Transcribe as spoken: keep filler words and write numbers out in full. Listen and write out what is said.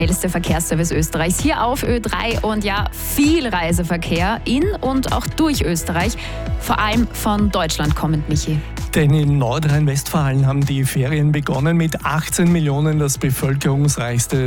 Schnellste Verkehrsservice Österreichs hier auf Ö drei und ja, viel Reiseverkehr in und auch durch Österreich, vor allem von Deutschland kommend, Michi. Denn in Nordrhein-Westfalen haben die Ferien begonnen mit achtzehn Millionen, das bevölkerungsreichste